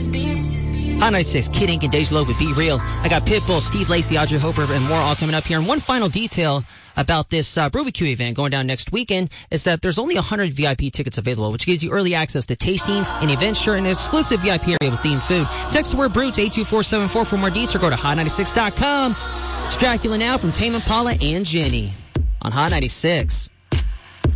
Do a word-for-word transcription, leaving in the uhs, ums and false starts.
Hot ninety-six, Kid Ink and Deja Love with Be Real. I got Pitbull, Steve Lacy, Audrey Hopper, and more all coming up here. And one final detail about this uh, Brewbecue event going down next weekend is that there's only one hundred V I P tickets available, which gives you early access to tastings, an event shirt, and an exclusive V I P area with themed food. Text the word Brutes eight two four seven four for more deets or go to hot ninety-six dot com. It's Dracula now from Tame Impala and Jenny on Hot ninety-six.